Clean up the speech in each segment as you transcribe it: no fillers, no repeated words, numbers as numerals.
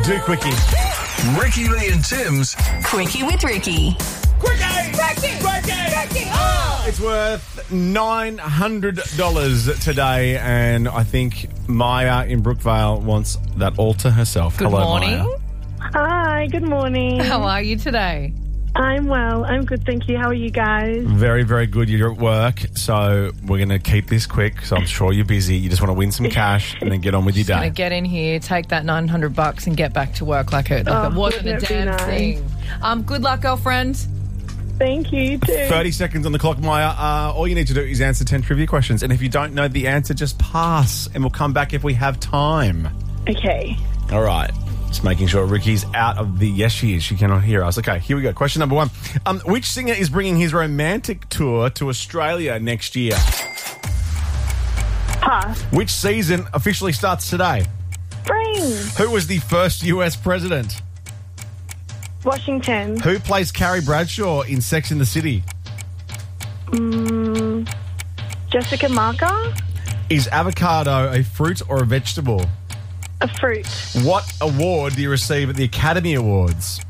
do Quickie. Ricky Lee and Tim's Quickie with Ricky. Quickie! Oh! It's worth $900 today, and I think Maya in Brookvale wants that all to herself. Good Hello, morning. Maya. Hi, good morning. How are you today? I'm well. I'm good, thank you. How are you guys? Very, very good. You're at work, so we're going to keep this quick, so I'm sure you're busy. You just want to win some cash and then get on with your Gonna day. get in here, take that $900 and get back to work like it wasn't a wouldn't it be damn nice? thing. Good luck, girlfriend. Thank you, too. 30 seconds on the clock, Maya. All you need to do is answer 10 trivia questions, and if you don't know the answer, just pass, and we'll come back if we have time. Okay. All right. Just making sure Ricky's out of the... Yes, she is. She cannot hear us. Okay, here we go. Question number 1. Which singer is bringing his romantic tour to Australia next year? Pass. Which season officially starts today? Spring. Who was the first US president? Washington. Who plays Carrie Bradshaw in Sex and the City? Jessica Marker. Is avocado a fruit or a vegetable? A fruit. What award do you receive at the Academy Awards?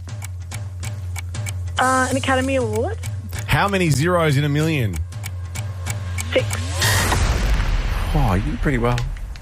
An Academy Award. How many zeros in a million? 6. Oh, you did pretty well.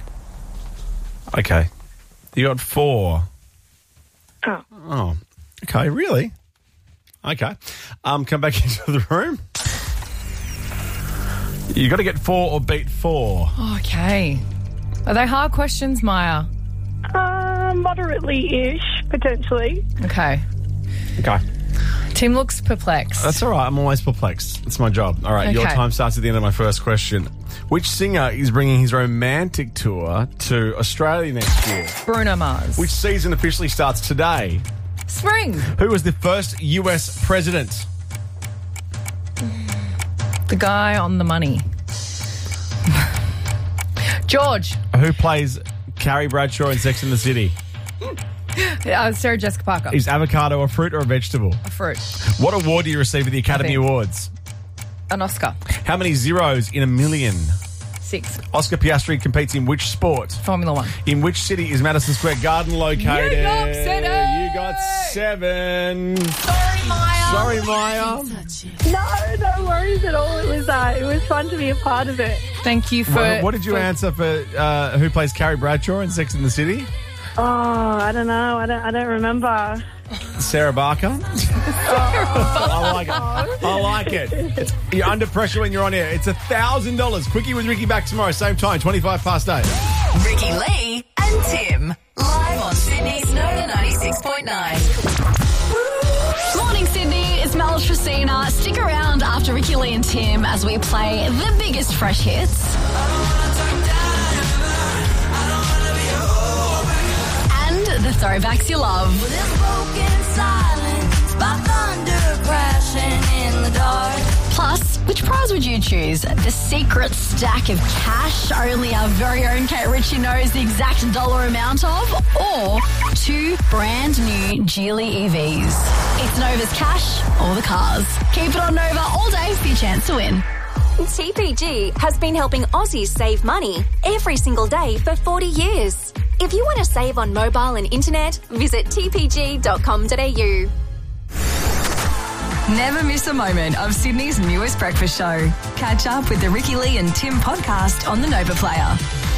Okay. You got 4. Oh. Oh, okay, really? Okay. Come back into the room. You got to get 4 or beat 4. Okay. Are they hard questions, Maya? Moderately-ish, potentially. Okay. Okay. Tim looks perplexed. That's all right. I'm always perplexed. It's my job. All right, your Okay. time starts at the end of my first question. Which singer is bringing his romantic tour to Australia next year? Bruno Mars. Which season officially starts today? Spring. Who was the first US president? The guy on the money. George. Who plays Carrie Bradshaw in Sex and the City? Sarah Jessica Parker. Is avocado a fruit or a vegetable? A fruit. What award do you receive at the Academy think. Awards? An Oscar. How many zeros in a million? 6. Oscar Piastri competes in which sport? Formula 1. In which city is Madison Square Garden located? New York City! You got 7. Sorry, Maya. Sorry, Maya. No worries at all. It was fun to be a part of it. Thank you for... What did you answer for who plays Carrie Bradshaw in Sex and the City? Oh, I don't know. I don't remember. Sarah Barker. I like it. I like it. You're under pressure when you're on air. It's $1,000. Quickie with Ricky back tomorrow, same time, 8:25. Ricky Lee and Tim. Live on Sydney's Nova 96.9. Morning, Sydney. It's Mel Tracina. Stick around after Ricky Lee and Tim as we play the biggest fresh hits. And the throwbacks you love. Plus, which prize would you choose? The secret stack of cash only our very own Kate Ritchie knows the exact dollar amount of? Or 2 brand new Geely EVs? It's Nova's cash or the cars. Keep it on Nova all day for your chance to win. TPG has been helping Aussies save money every single day for 40 years. If you want to save on mobile and internet, visit tpg.com.au. Never miss a moment of Sydney's newest breakfast show. Catch up with the Ricky Lee and Tim podcast on the Nova Player.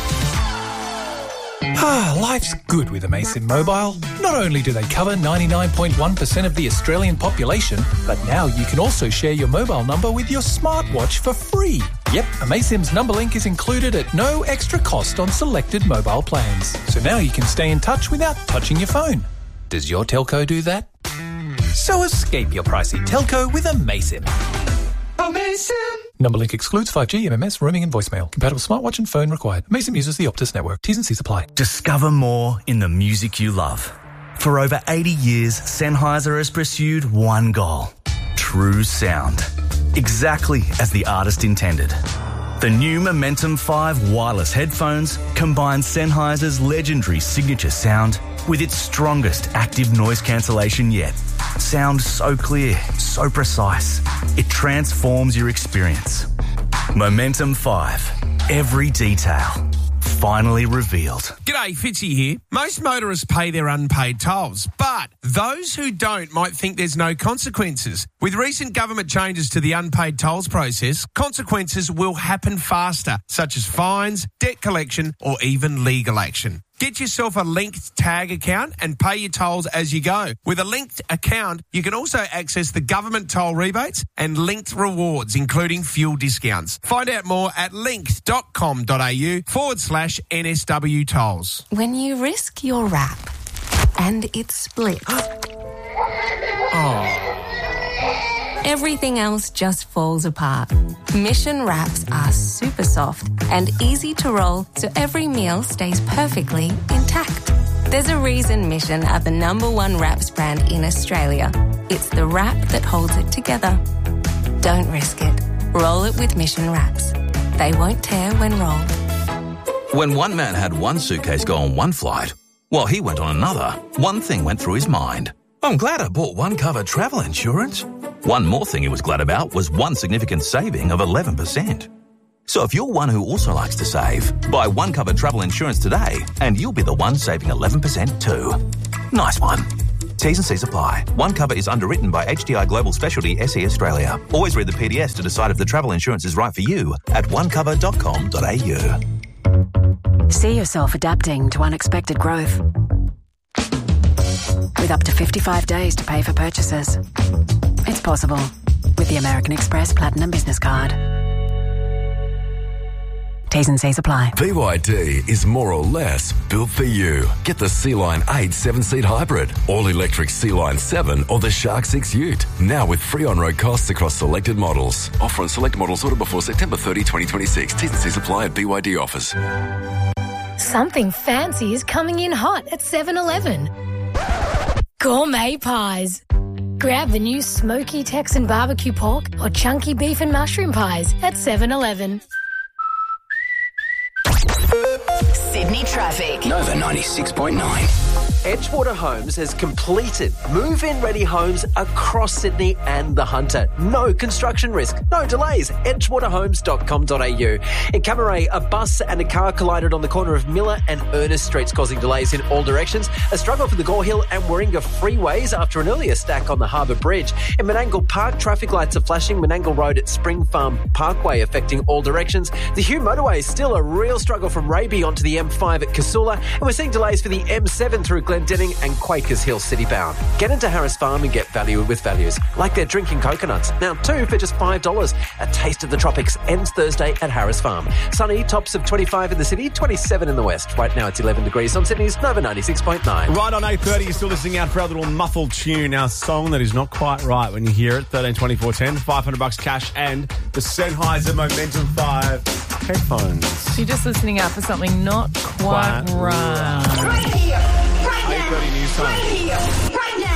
Life's good with Amasim Mobile. Not only do they cover 99.1% of the Australian population, but now you can also share your mobile number with your smartwatch for free. Yep, Amasim's number link is included at no extra cost on selected mobile plans. So now you can stay in touch without touching your phone. Does your telco do that? So escape your pricey telco with Amasim. Amasim! Number link excludes 5G, MMS, roaming and voicemail. Compatible smartwatch and phone required. Amasim uses the Optus network. T's and C's apply. Discover more in the music you love. For over 80 years, Sennheiser has pursued one goal: true sound. Exactly as the artist intended. The new Momentum 5 wireless headphones combine Sennheiser's legendary signature sound with its strongest active noise cancellation yet. Sound so clear, so precise, it transforms your experience. Momentum 5. Every detail. finally revealed. G'day, Fitzy here. Most motorists pay their unpaid tolls, but those who don't might think there's no consequences. With recent government changes to the unpaid tolls process, consequences will happen faster, such as fines, debt collection, or even legal action. Get yourself a linked tag account and pay your tolls as you go. With a linked account, you can also access the government toll rebates and linked rewards, including fuel discounts. Find out more at linked.com.au/NSW tolls. When you risk your wrap and it splits. Everything else just falls apart. Mission wraps are super soft and easy to roll, so every meal stays perfectly intact. There's a reason Mission are the #1 wraps brand in Australia. It's the wrap that holds it together. Don't risk it. Roll it with Mission wraps. They won't tear when rolled. When one man had one suitcase go on one flight, while he went on another, one thing went through his mind. I'm glad I bought one cover travel insurance. One more thing he was glad about was one significant saving of 11%. So if you're one who also likes to save, buy one cover travel insurance today and you'll be the one saving 11% too. Nice one. T's and C's apply. One cover is underwritten by HDI Global Specialty SE Australia. Always read the PDS to decide if the travel insurance is right for you at onecover.com.au. See yourself adapting to unexpected growth. With up to 55 days to pay for purchases. It's possible with the American Express Platinum Business Card. T's and C's apply. BYD is more or less built for you. Get the Sea-Line 8 7-seat hybrid, all-electric Sea-Line 7 or the Shark 6 Ute. Now with free on-road costs across selected models. Offer on select models ordered before September 30, 2026. T's and C's apply at BYD offers. Something fancy is coming in hot at 7-Eleven. Gourmet pies. Grab the new smoky Texan barbecue pork or chunky beef and mushroom pies at 7-Eleven. Sydney traffic. Nova 96.9. Edgewater Homes has completed move-in ready homes across Sydney and the Hunter. No construction risk, no delays. Edgewaterhomes.com.au. In Camaray, a bus and a car collided on the corner of Miller and Ernest Streets, causing delays in all directions. A struggle for the Gore Hill and Warringah freeways after an earlier stack on the Harbour Bridge. In Menangle Park, traffic lights are flashing. Menangle Road at Spring Farm Parkway affecting all directions. The Hugh Motorway is still a real struggle from Raby onto the M5 at Casula. And we're seeing delays for the M7 through Glendenning and Quakers Hill City bound. Get into Harris Farm and get value with values, like their drinking coconuts. Now 2 for just $5. A taste of the tropics ends Thursday at Harris Farm. Sunny, tops of 25 in the city, 27 in the west. Right now it's 11 degrees on Sydney's Nova 96.9. Right on 8:30, you're still listening out for our little muffled tune, our song that is not quite right when you hear it. 13 24 10, $500 cash, and the Sennheiser Momentum 5 headphones. You're just listening out for something not quite right. Right here, right now. 8:30 news time. Right here, right now.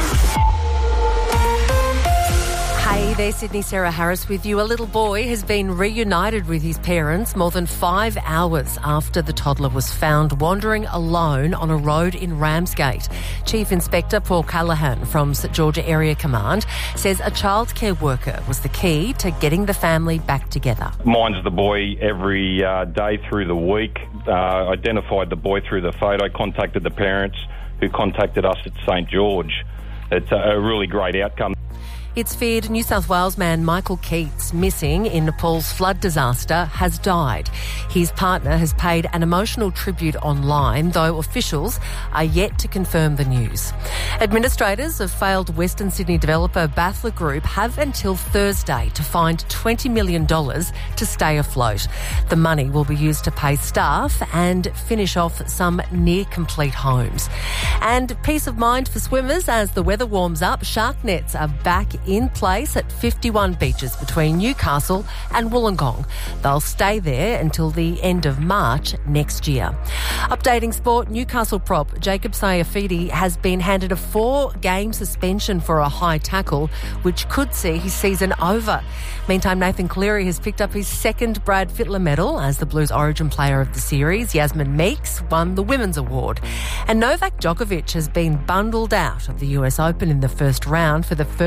Hey there, Sydney, Sarah Harris with you. A little boy has been reunited with his parents more than 5 hours after the toddler was found wandering alone on a road in Ramsgate. Chief Inspector Paul Callaghan from St Georgia Area Command says a childcare worker was the key to getting the family back together. Minds the boy every day through the week, identified the boy through the photo, contacted the parents who contacted us at St George. It's a really great outcome. It's feared New South Wales man Michael Keats, missing in Nepal's flood disaster, has died. His partner has paid an emotional tribute online, though officials are yet to confirm the news. Administrators of failed Western Sydney developer Bathler Group have until Thursday to find $20 million to stay afloat. The money will be used to pay staff and finish off some near-complete homes. And peace of mind for swimmers as the weather warms up. Shark nets are back in place at 51 beaches between Newcastle and Wollongong. They'll stay there until the end of March next year. Updating sport, Newcastle prop Jacob Sayafidi has been handed a 4-game suspension for a high tackle, which could see his season over. Meantime, Nathan Cleary has picked up his second Brad Fittler medal as the Blues Origin Player of the Series. Yasmin Meeks won the Women's Award. And Novak Djokovic has been bundled out of the US Open in the first round for the first time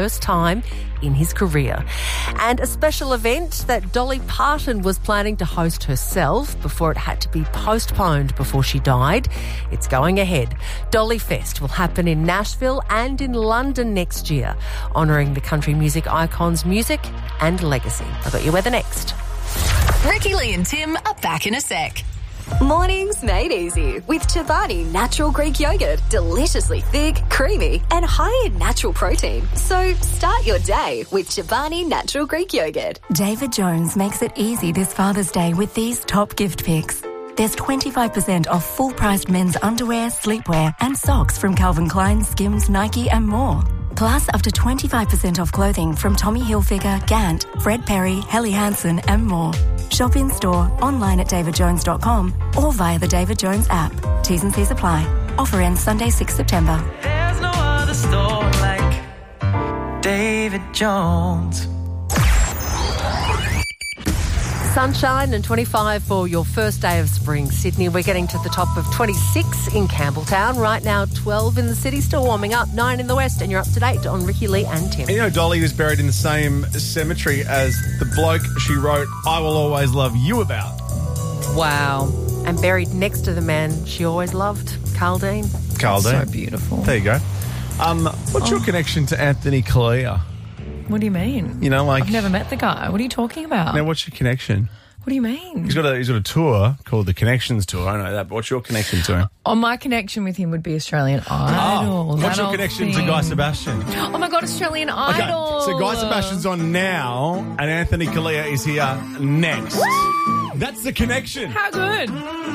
time in his career. And a special event that Dolly Parton was planning to host herself before it had to be postponed before she died. It's going ahead. Dolly Fest will happen in Nashville and in London next year, honouring the country music icon's music and legacy. I've got your weather next. Ricky Lee and Tim are back in a sec. Mornings made easy with Chobani Natural Greek Yogurt. Deliciously thick, creamy, and high in natural protein. So start your day with Chobani Natural Greek Yogurt. David Jones makes it easy this Father's Day with these top gift picks. There's 25% off full-priced men's underwear, sleepwear, and socks from Calvin Klein, Skims, Nike, and more. Plus, up to 25% off clothing from Tommy Hilfiger, Gant, Fred Perry, Helly Hansen, and more. Shop in-store, online at davidjones.com or via the David Jones app. T's and C's apply. Offer ends Sunday, 6 September. There's no other store like David Jones. Sunshine and 25 for your first day of spring, Sydney. We're getting to the top of 26 in Campbelltown. Right now, 12 in the city, still warming up, 9 in the west, and you're up to date on Ricky Lee and Tim. And you know, Dolly was buried in the same cemetery as the bloke she wrote I Will Always Love You about. Wow. And buried next to the man she always loved, Carl Dean. Carl Dean. So beautiful. There you go. What's your connection to Anthony Kalia? What do you mean? You know, like... I've never met the guy. What are you talking about? Now, what's your connection? What do you mean? He's got a tour called the Connections Tour. I know that, but what's your connection to him? Oh, my connection with him would be Australian Idol. What's your connection to Guy Sebastian? Oh, my God, Australian Idol. Okay, so Guy Sebastian's on now, and Anthony Kalia is here next. That's the connection. How good.